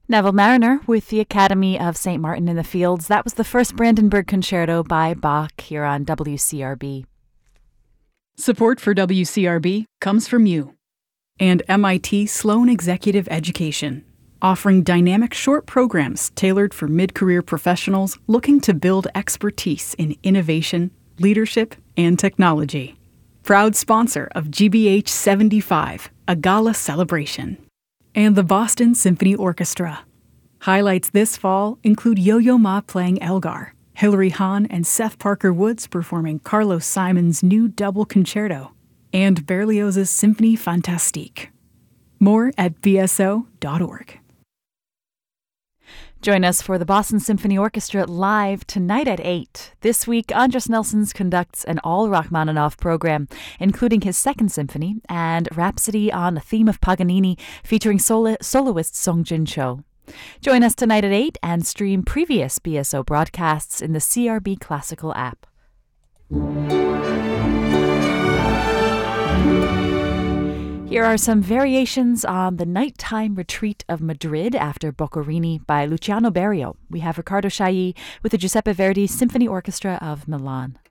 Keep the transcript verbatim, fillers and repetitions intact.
Neville Mariner with the Academy of Saint Martin in the Fields. That was the first Brandenburg Concerto by Bach here on W C R B. Support for W C R B comes from you and M I T Sloan Executive Education, offering dynamic short programs tailored for mid-career professionals looking to build expertise in innovation, leadership, and technology. Proud sponsor of G B H seventy-five, a gala celebration. And the Boston Symphony Orchestra. Highlights this fall include Yo-Yo Ma playing Elgar, Hilary Hahn and Seth Parker Woods performing Carlos Simon's new double concerto, and Berlioz's Symphonie Fantastique. More at b s o dot org. Join us for the Boston Symphony Orchestra live tonight at eight. This week, Andras Nelsons conducts an all-Rachmaninoff program, including his second symphony and Rhapsody on a theme of Paganini, featuring solo- soloist Sung Jin Cho. Join us tonight at eight and stream previous B S O broadcasts in the C R B Classical app. Here are some variations on the Nighttime Retreat of Madrid after Boccherini by Luciano Berio. We have Riccardo Chailly with the Giuseppe Verdi Symphony Orchestra of Milan.